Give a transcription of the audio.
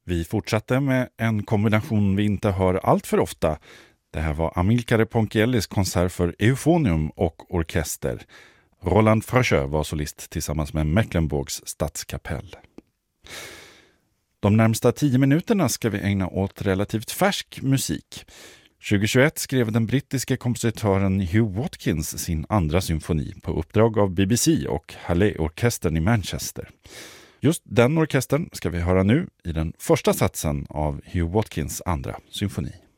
Vi fortsatte med en kombination vi inte hör allt för ofta. Det här var Amilcare Ponchiellis konsert för Euphonium och orkester. Roland Fröscher var solist tillsammans med Mecklenburgs stadskapell. De närmsta 10 minuterna ska vi ägna åt relativt färsk musik. 2021 skrev den brittiske kompositören Hugh Watkins sin andra symfoni på uppdrag av BBC och Hallé-orkestern i Manchester. Just den orkestern ska vi höra nu i den första satsen av Hugh Watkins andra symfoni.